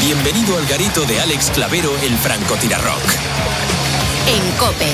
Bienvenido al garito de Alex Clavero, el francotirarrock. En COPE.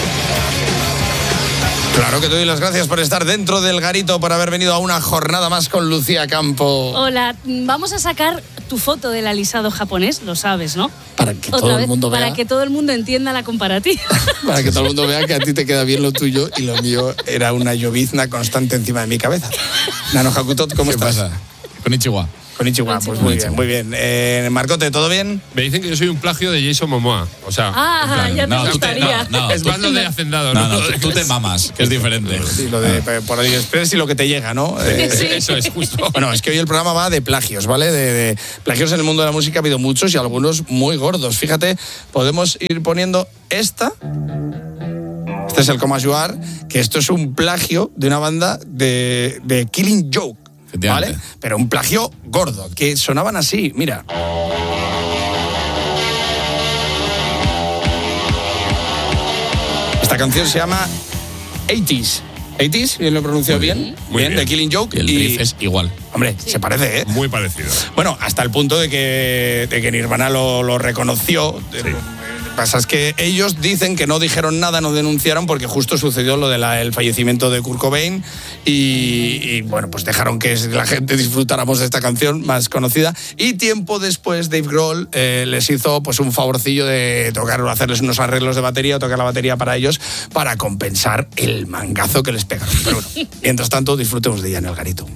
Claro que te doy las gracias por estar dentro del garito, por haber venido a una jornada más con Lucía Campo. Hola, vamos a sacar tu foto del alisado japonés, lo sabes, ¿no? Para que todo el mundo vea. Para que todo el mundo entienda la comparativa. Para que todo el mundo vea que a ti te queda bien lo tuyo y lo mío era una llovizna constante encima de mi cabeza. Nano Hakutot, ¿cómo estás? ¿Qué pasa? Konnichiwa. Konnichiwa, pues muy bien, muy bien. Marcote, ¿todo bien? Me dicen que yo soy un plagio de Jason Momoa. O sea, ya te gustaría. es más lo de Hacendado. No, tú te mamas, que es diferente. Sí, lo de por AliExpress y lo que te llega, ¿no? Sí. Eso es justo. Bueno, es que hoy el programa va de plagios, ¿vale? De plagios en el mundo de la música ha habido muchos y algunos muy gordos. Fíjate, podemos ir poniendo esta. Este es el Come As You Are, que esto es un plagio de una banda de Killing Joke, ¿vale? Pero un plagio gordo, que sonaban así, mira. Esta canción se llama 80s. 80s, ¿bien lo he pronunciado bien? Muy bien. De Killing Joke. Y el riff es igual. Hombre, se parece, ¿eh? Muy parecido. Bueno, hasta el punto de que Nirvana lo reconoció. Lo que pasa es que ellos dicen que no dijeron nada, no denunciaron, porque justo sucedió lo del fallecimiento de Kurt Cobain y bueno, pues dejaron que la gente disfrutáramos de esta canción más conocida. Y tiempo después Dave Grohl les hizo pues un favorcillo de hacerles unos arreglos de batería, tocar la batería para ellos, para compensar el mangazo que les pegaron. Pero bueno, mientras tanto, disfrutemos de ella en el garito.